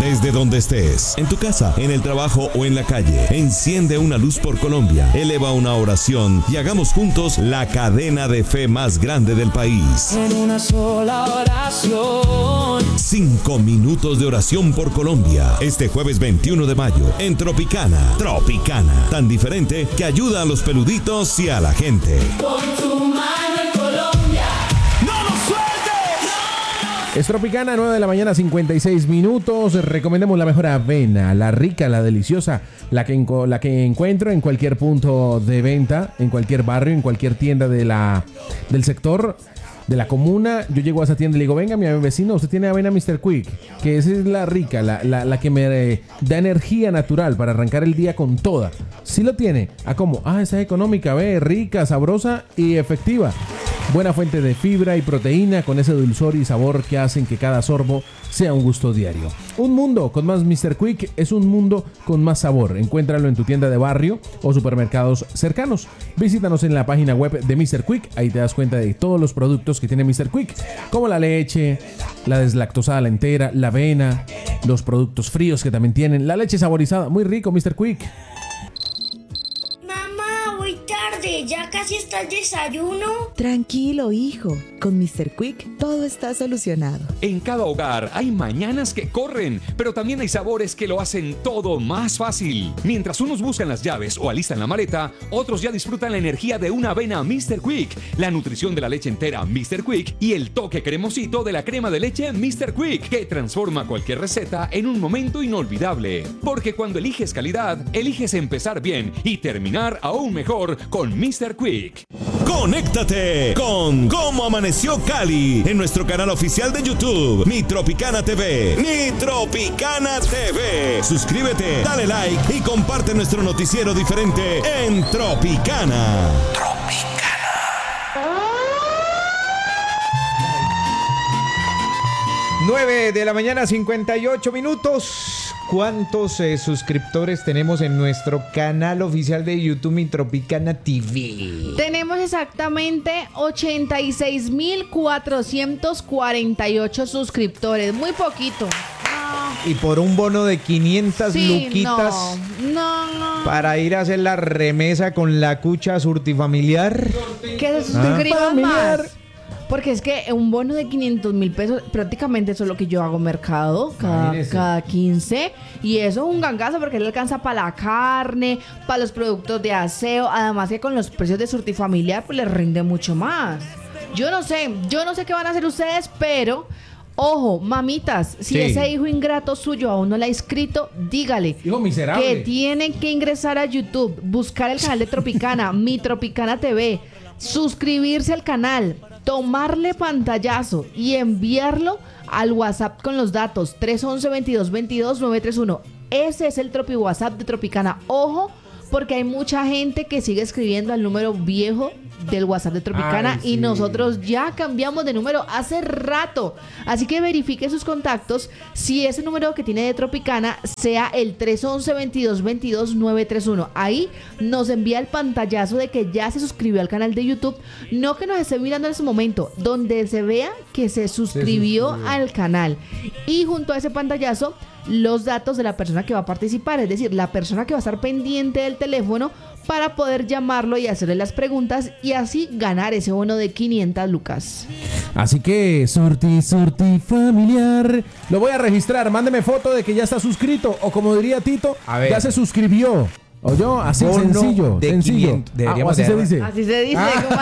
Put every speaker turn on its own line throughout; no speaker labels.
Desde donde estés, en tu casa, en el trabajo o en la calle, enciende una luz por Colombia, eleva una oración y hagamos juntos la cadena de fe más grande del país.
En una sola oración.
5 minutos de oración por Colombia. Este jueves 21 de mayo, en Tropicana. Tropicana, tan diferente que ayuda a los peluditos y a la gente.
Con tu mano en Colombia. ¡No nos sueltes!
Es Tropicana, 9 de la mañana, 56 minutos. Recomendemos la mejor avena, la rica, la deliciosa, la que encuentro en cualquier punto de venta, en cualquier barrio, en cualquier tienda del sector, de la comuna. Yo llego a esa tienda y le digo, venga, mi vecino, usted tiene avena Mr. Quick, que esa es la rica, la que me da energía natural para arrancar el día con toda. Sí lo tiene. ¿Cómo? Esa es económica, rica, sabrosa y efectiva. Buena fuente de fibra y proteína con ese dulzor y sabor que hacen que cada sorbo sea un gusto diario. Un mundo con más Mr. Quick es un mundo con más sabor. Encuéntralo en tu tienda de barrio o supermercados cercanos. Visítanos en la página web de Mr. Quick. Ahí te das cuenta de todos los productos que tiene Mr. Quick, como la leche, la deslactosada, la entera, la avena, los productos fríos que también tienen, la leche saborizada. Muy rico, Mr. Quick.
Voy tarde, ya casi está el desayuno.
Tranquilo, hijo. Con Mr. Quick todo está solucionado.
En cada hogar hay mañanas que corren, pero también hay sabores que lo hacen todo más fácil. Mientras unos buscan las llaves o alistan la maleta, otros ya disfrutan la energía de una avena Mr. Quick, la nutrición de la leche entera Mr. Quick y el toque cremosito de la crema de leche Mr. Quick, que transforma cualquier receta en un momento inolvidable. Porque cuando eliges calidad, eliges empezar bien y terminar aún mejor con Mr. Quick.
Conéctate con Cómo Amaneció Cali en nuestro canal oficial de YouTube, Mi Tropicana TV. Mi Tropicana TV. Suscríbete, dale like y comparte nuestro noticiero diferente en Tropicana.
9 de la mañana, 58 minutos. ¿Cuántos suscriptores tenemos en nuestro canal oficial de YouTube, Mi Tropicana TV?
Tenemos exactamente 86.448 suscriptores. Muy poquito.
Y por un bono de 500
Sí,
luquitas
no.
para ir a hacer la remesa con la cucha surtifamiliar.
Que se suscriban más. Porque es que un bono de 500.000 pesos, prácticamente eso es lo que yo hago mercado cada 15. Y eso es un gangazo porque le alcanza para la carne, para los productos de aseo. Además que con los precios de surtifamiliar pues les rinde mucho más. Yo no sé qué van a hacer ustedes, pero... Ojo, mamitas, si ese hijo ingrato suyo aún no le ha inscrito, dígale
hijo miserable,
que tienen que ingresar a YouTube, buscar el canal de Tropicana, Mi Tropicana TV, suscribirse al canal, tomarle pantallazo y enviarlo al WhatsApp con los datos 311-2222-931. Ese es el Tropi WhatsApp de Tropicana. Ojo, porque hay mucha gente que sigue escribiendo al número viejo del WhatsApp de Tropicana y nosotros ya cambiamos de número hace rato. Así que verifique sus contactos si ese número que tiene de Tropicana sea el 311-2222-931. Ahí nos envía el pantallazo de que ya se suscribió al canal de YouTube. No que nos esté mirando en ese momento, donde se vea que se suscribió al canal. Y junto a ese pantallazo, los datos de la persona que va a participar, es decir, la persona que va a estar pendiente del teléfono para poder llamarlo y hacerle las preguntas y así ganar ese bono de 500 lucas.
Así que, surti familiar, lo voy a registrar. Mándeme foto de que ya está suscrito o como diría Tito, ya se suscribió. O yo, así sencillo.
500.
Así se dice.
Así se dice.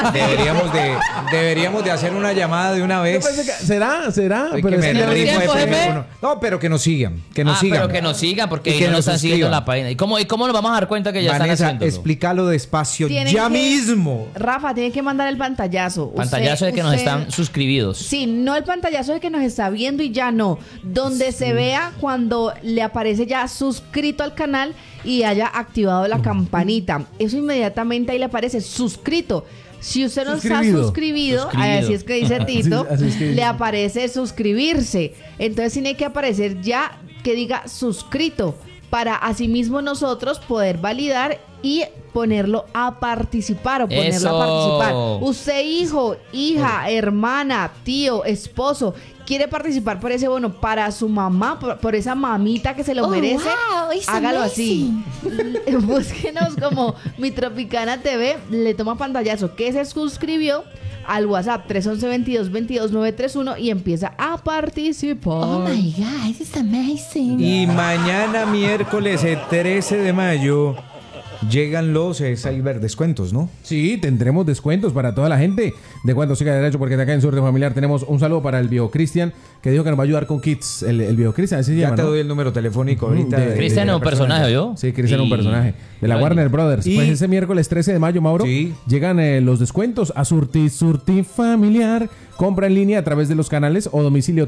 Deberíamos de hacer una llamada de una vez.
¿Será?
Pero
Pero
que me rifo de teléfono. No, pero que nos sigan. Pero que nos sigan
porque ellos no están siguiendo la página. ¿Y cómo nos vamos a dar cuenta que ya
Vanessa,
están haciendo?
explícalo despacio ya mismo.
Rafa, tiene que mandar el pantallazo.
Pantallazo de que nos están suscribidos.
Sí, no el pantallazo de que nos está viendo y ya no. Donde se vea cuando le aparece ya suscrito al canal y haya activado la campanita. Eso inmediatamente ahí le aparece suscrito. Si usted no está suscribido, así es que dice Tito, le aparece suscribirse. Entonces tiene que aparecer ya que diga suscrito para asimismo nosotros poder validar y ponerlo a participar o ponerla
Eso.
a participar. Usted, hijo, hija, hermana, tío, esposo, quiere participar por ese bono para su mamá, por esa mamita que se lo merece, hágalo así. Búsquenos como Mi Tropicana TV, le toma pantallazo que se suscribió al WhatsApp 311-22-22-931 y empieza a participar.
Oh my God, this is amazing.
Y mañana miércoles 13 de mayo llegan los cyber descuentos, ¿no?
Sí, tendremos descuentos para toda la gente de Cuando Siga Derecho, porque acá en Suerte Familiar tenemos un saludo para el viejo Cristian, que dijo que nos va a ayudar con kits. El viejo Cristian, así se
Ya
llama,
te
¿no?
doy el número telefónico ahorita.
Cristian es un personaje, ¿yo?
Sí, Cristian es un
Y-
personaje de la Warner Brothers.
Y-
Pues ese miércoles 13 de mayo, Mauro,
Sí.
llegan los descuentos a Surti Familiar. Compra en línea a través de los canales o domicilio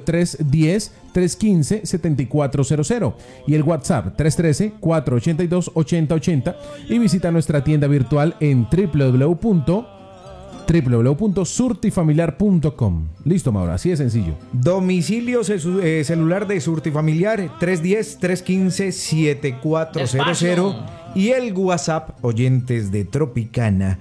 310-315-7400 y el WhatsApp 313-482-8080 y visita nuestra tienda virtual en www.surtifamiliar.com. Listo, Mauro, así de sencillo.
Domicilio celular de Surtifamiliar 310-315-7400
Despacio.
y el WhatsApp oyentes de Tropicana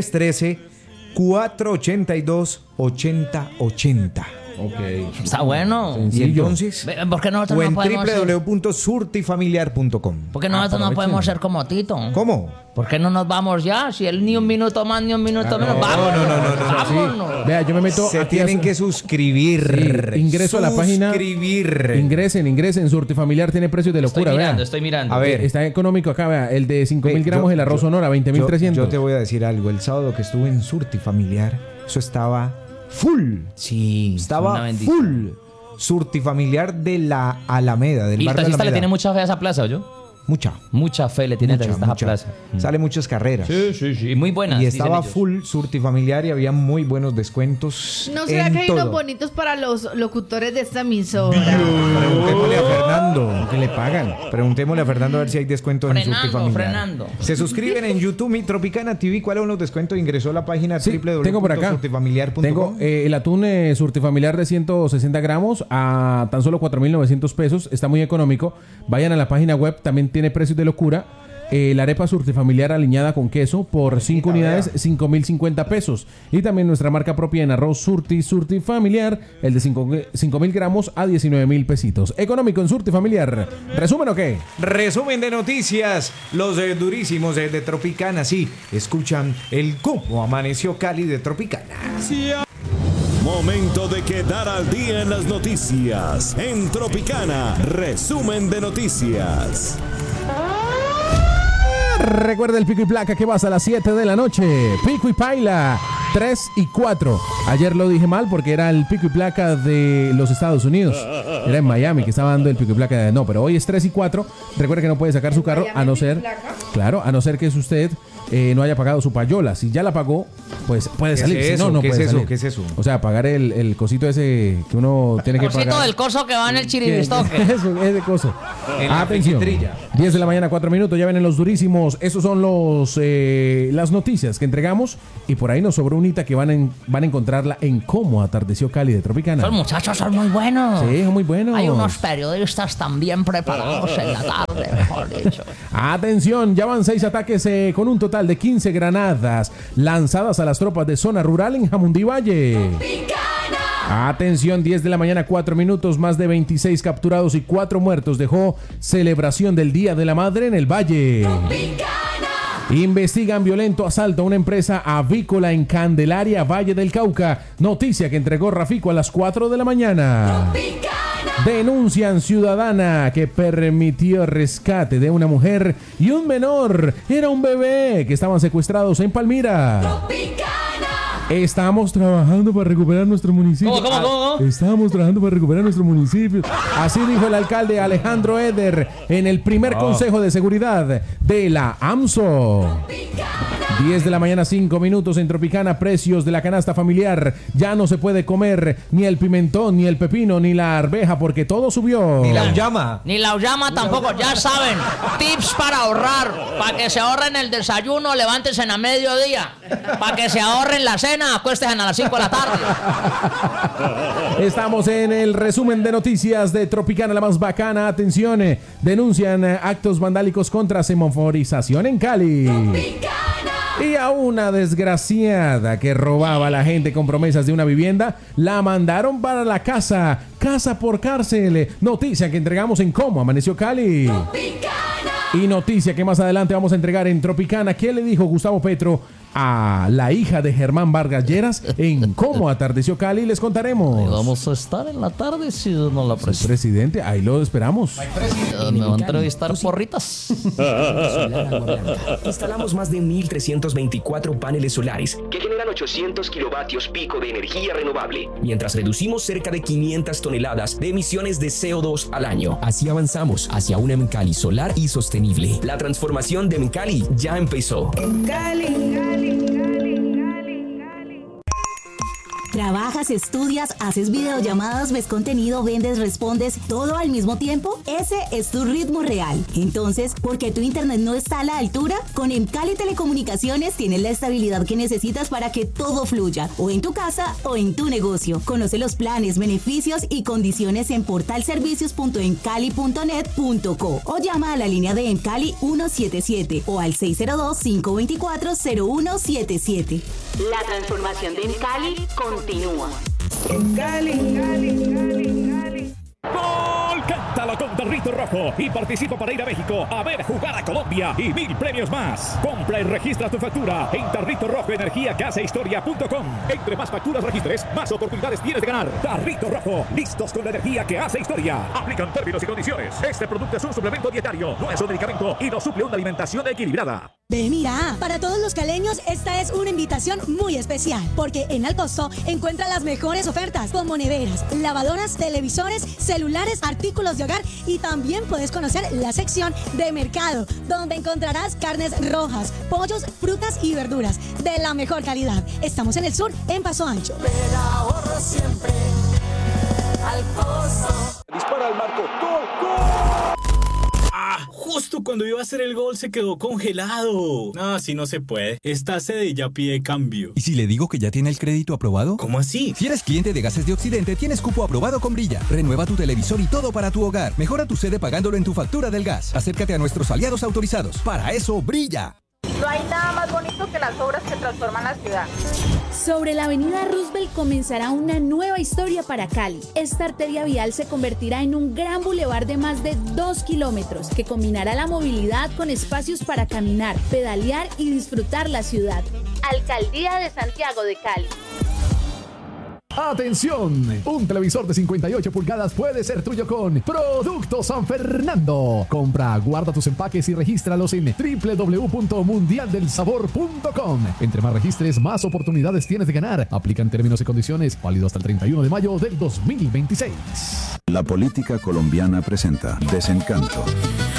313-482-8080.
Ok.
Está bueno.
Y
Sencillo.
entonces,
¿Por qué nosotros
o en
no podemos ser?
www.surtifamiliar.com.
¿Por qué nosotros no podemos ser como Tito?
¿Cómo?
¿Por qué no nos vamos ya? Si él ni un minuto más ni un minuto menos. ¡Vámonos! ¡Vámonos!
Vea, yo me meto
Se
aquí
tienen
a-
que suscribir.
Sí, ingreso a la página.
Suscribir.
Ingresen. Surtifamiliar tiene precios de locura, vea.
Estoy mirando.
A ver.
Está económico acá, vea. El de 5.000
Ve,
gramos, el arroz Sonora, 20.300.
Yo te voy a decir algo. El sábado que estuve en Surtifamiliar, eso estaba full.
Sí. una
Estaba
bendición.
full. Surtifamiliar de la Alameda, del
Y el
barrio de
taxista le
Alameda.
tiene mucha fe a esa plaza, ¿yo?
Mucha.
Mucha fe le tiene el taxista a esa
mucha.
plaza.
Sale muchas carreras.
Sí. Muy buenas.
Y
dicen
estaba
ellos.
full Surtifamiliar y había muy buenos descuentos.
¿No será
en
que hay unos
todo.
bonitos para los locutores de esta emisora?
Preguntémosle a Fernando.
que le pagan.
Preguntémosle a Fernando a ver si hay descuentos en Surtifamiliar.
Frenando.
Se suscriben en YouTube Mi Tropicana TV. ¿Cuáles son los descuentos? Ingresó a la página
Sí, tengo por acá.
www.surtifamiliar.com.
Tengo el atún Surtifamiliar de 160 gramos a tan solo 4.900 pesos. Está muy económico. Vayan a la página web, también tiene precios de locura. La arepa Surtifamiliar aliñada con queso por 5 unidades, 5.050 pesos. Y también nuestra marca propia en arroz Surtifamiliar, el de 5.000 gramos a 19.000 pesitos. Económico en Surtifamiliar. ¿Resumen o qué?
Resumen de noticias. Los durísimos de Tropicana. Sí, escuchan el cómo amaneció Cali de Tropicana.
Momento de quedar al día en las noticias. En Tropicana, resumen de noticias.
Recuerda el pico y placa que vas a las 7 de la noche. Pico y paila, 3 y 4. Ayer lo dije mal porque era el pico y placa de los Estados Unidos. Era en Miami que estaba dando el pico y placa de... No, pero hoy es 3 y 4. Recuerda que no puede sacar su carro a no ser... Claro, a no ser que es usted no haya pagado su payola. Si ya la pagó, pues puede
¿Qué
salir.
es
Si
eso?
no, no
¿Qué es
puede
eso?
salir.
¿Qué es eso?
O sea, pagar el cosito ese que uno tiene que
Cosito
pagar.
del coso que va en el chiribistoque.
Eso, ese coso.
En la
Atención.
piquitrilla.
10 de la mañana, 4 minutos. Ya vienen los durísimos. Esos son las noticias que entregamos. Y por ahí nos sobró unita que van a encontrarla en Cómo Atardeció Cali de Tropicana.
Los muchachos son muy buenos.
Sí, son muy buenos.
Hay unos periodistas también preparados en la tarde, mejor dicho.
Atención, ya van 6 ataques con un total de 15 granadas lanzadas a las tropas de zona rural en Jamundí Valle. Atención, 10 de la mañana, 4 minutos, más de 26 capturados y 4 muertos dejó celebración del Día de la Madre en el Valle. Investigan violento asalto a una empresa avícola en Candelaria, Valle del Cauca. Noticia que entregó Rafico a las 4 de la mañana. Denuncian ciudadana que permitió rescate de una mujer y un menor. Era un bebé que estaban secuestrados en Palmira. Estamos trabajando para recuperar nuestro municipio.
¿Cómo?
Estamos trabajando para recuperar nuestro municipio. Así dijo el alcalde Alejandro Eder en el primer consejo de seguridad de la AMSO. 10 de la mañana, 5 minutos en Tropicana. Precios de la canasta familiar. Ya no se puede comer ni el pimentón, ni el pepino, ni la arveja, porque todo subió.
Ni la uyama.
Ni la uyama tampoco, ya saben. Tips para ahorrar. Para que se ahorren el desayuno, levántense a mediodía. Para que se ahorren la cena, acuéstense a las 5 de la tarde.
Estamos en el resumen de noticias de Tropicana, la más bacana. Atención, denuncian actos vandálicos contra semaforización en Cali. Y a una desgraciada que robaba a la gente con promesas de una vivienda, la mandaron para la casa por cárcel. Noticia que entregamos en Cómo Amaneció Cali. Y noticia que más adelante vamos a entregar en Tropicana. ¿Qué le dijo Gustavo Petro a la hija de Germán Vargas Lleras en Cómo Atardeció Cali? Les contaremos.
Ahí vamos a estar en la tarde si no la
Sí, presidente, ahí lo esperamos.
Me van a entrevistar porritas.
Instalamos más de 1.324 paneles solares que generan 800 kilovatios pico de energía renovable, mientras reducimos cerca de 500 toneladas de emisiones de CO2 al año. Así avanzamos hacia una Mcali solar y sostenible. La transformación de Mcali ya empezó.
¿Trabajas, estudias, haces videollamadas, ves contenido, vendes, respondes, todo al mismo tiempo? Ese es tu ritmo real. Entonces, ¿por qué tu internet no está a la altura? Con Mcali Telecomunicaciones tienes la estabilidad que necesitas para que todo fluya, o en tu casa o en tu negocio. Conoce los planes, beneficios y condiciones en portalservicios.mcali.net.co o llama a la línea de Mcali 177 o al 602-524-0177. La transformación de Mcali continúa.
¡Gol! Cántalo con Tarrito Rojo y participa para ir a México a ver jugar a Colombia y 1000 premios más. Compra y registra tu factura en Tarrito Rojo Energía Gas e Historia.com. Entre más facturas registres, más oportunidades tienes de ganar. Tarrito Rojo, listos con la energía que hace historia. Aplican términos y condiciones. Este producto es un suplemento dietario, no es un medicamento y no suple una alimentación equilibrada.
Ve, mira, para todos los caleños esta es una invitación muy especial, porque en Alcosto encuentra las mejores ofertas como neveras, lavadoras, televisores, celulares, artículos de hogar y también puedes conocer la sección de mercado, donde encontrarás carnes rojas, pollos, frutas y verduras de la mejor calidad. Estamos en el sur, en Paso Ancho.
Pero ahorro siempre Alcosto.
Dispara al marco. ¡Gol, gol! ¡Ah! Justo cuando iba a hacer el gol se quedó congelado. No, así no se puede. Esta sede ya pide cambio.
¿Y si le digo que ya tiene el crédito aprobado?
¿Cómo así?
Si eres cliente de Gases de Occidente, tienes cupo aprobado con Brilla. Renueva tu televisor y todo para tu hogar. Mejora tu sede pagándolo en tu factura del gas. Acércate a nuestros aliados autorizados. Para eso, Brilla.
No hay nada más bonito que las obras que transforman la ciudad.
Sobre la avenida Roosevelt comenzará una nueva historia para Cali. Esta arteria vial se convertirá en un gran bulevar de más de 2 kilómetros que combinará la movilidad con espacios para caminar, pedalear y disfrutar la ciudad. Alcaldía de Santiago de Cali.
¡Atención! Un televisor de 58 pulgadas puede ser tuyo con Producto San Fernando. Compra, guarda tus empaques y regístralos en www.mundialdelsabor.com. Entre más registres, más oportunidades tienes de ganar. Aplican términos y condiciones, válido hasta el 31 de mayo del 2026.
La política colombiana presenta Desencanto.